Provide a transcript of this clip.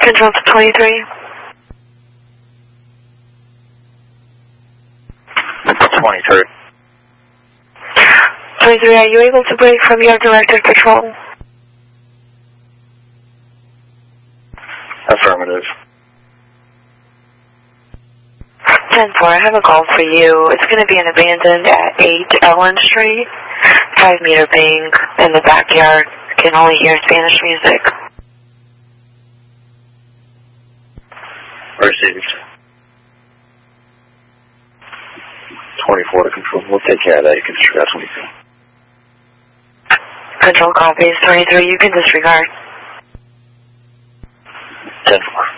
Control to 23. 23. 23, are you able to break from your directed patrol? Affirmative. 10-4, I have a call for you. It's going to be an abandoned at 8 Ellen Street. 5-meter bang in the backyard. Can only hear Spanish music. Received. 24 to control. We'll take care of that. You can disregard 22. Control copies. 23, you can disregard. 10-4.